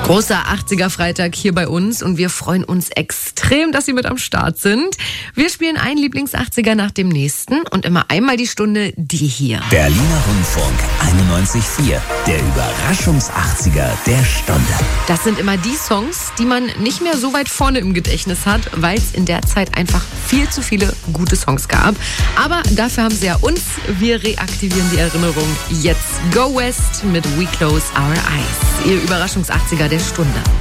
Großer 80er-Freitag hier bei uns und wir freuen uns extrem, dass Sie mit am Start sind. Wir spielen einen Lieblings-80er nach dem nächsten und immer einmal die Stunde die hier. Berliner Rundfunk 91.4, der Überraschungs-80er der Stunde. Das sind immer die Songs, die man nicht mehr so weit vorne im Gedächtnis hat, weil es in der Zeit einfach viel zu viele gute Songs gab. Aber dafür haben Sie ja uns. Wir reaktivieren die Erinnerung. Jetzt Go West mit We Close Our Eyes. Ihr Überraschungs-80er der Stunde.